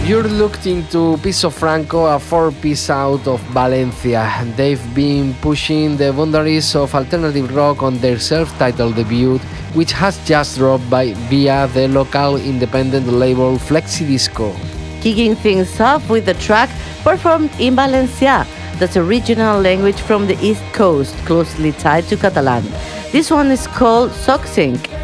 You're looked into Piso Franco, a four-piece out of Valencia. They've been pushing the boundaries of alternative rock on their self-titled debut, which has just dropped via the local independent label Flexidisco. Kicking things off with the track performed in Valencia, that's a regional language from the East Coast, closely tied to Catalan. This one is called Soxink.